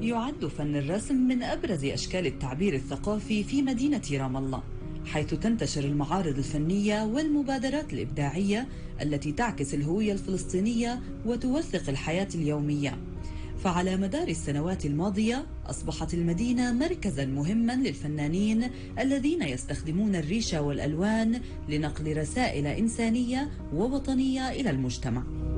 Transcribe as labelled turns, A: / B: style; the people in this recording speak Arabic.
A: يعد فن الرسم من أبرز أشكال التعبير الثقافي في مدينة رام الله، حيث تنتشر المعارض الفنية والمبادرات الإبداعية التي تعكس الهوية الفلسطينية وتوثق الحياة اليومية. فعلى مدار السنوات الماضية أصبحت المدينة مركزا مهما للفنانين الذين يستخدمون الريشة والألوان لنقل رسائل إنسانية ووطنية إلى المجتمع.